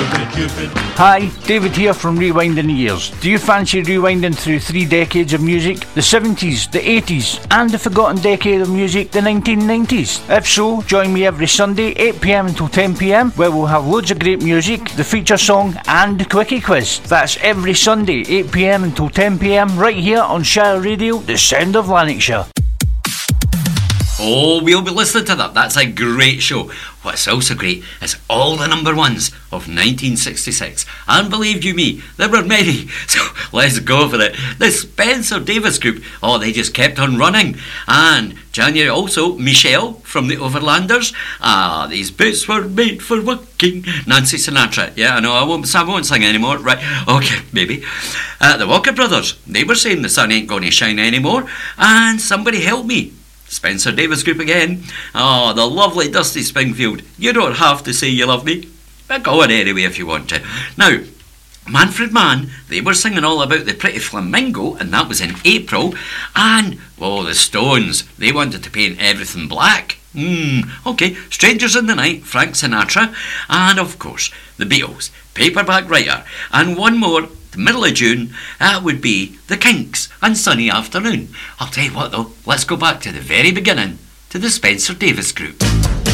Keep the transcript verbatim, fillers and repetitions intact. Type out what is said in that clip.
Cupid, Cupid. Hi, David here from Rewinding the Years. Do you fancy rewinding through three decades of music? The seventies, the eighties, and the forgotten decade of music, the nineteen nineties? If so, join me every Sunday, eight p m until ten p m, where we'll have loads of great music, the feature song, and the quickie quiz. That's every Sunday, eight p m until ten p m, right here on Shire Radio, the sound of Lanarkshire. Oh, we'll be listening to that. That's a great show. What's also great is all the number ones of nineteen sixty-six. And believe you me, there were many. So let's go for it. The Spencer Davis Group. Oh, they just kept on running. And January also, Michelle from the Overlanders. Ah, these boots were made for walking. Nancy Sinatra. Yeah, I know, I won't, I won't sing anymore. Right, okay, maybe. Uh, the Walker Brothers. They were saying the sun ain't gonna shine anymore. And Somebody Help Me. Spencer Davis Group again. Oh, the lovely Dusty Springfield. You don't have to say you love me, but go on anyway if you want to. Now, Manfred Mann, they were singing all about the Pretty Flamingo, and that was in April. And, oh, the Stones, they wanted to paint everything black. Hmm, okay, Strangers in the Night, Frank Sinatra. And, of course, the Beatles, Paperback Writer. And one more, the middle of June, that would be the Kinks and Sunny Afternoon. I'll tell you what though, let's go back to the very beginning, to the Spencer Davis Group.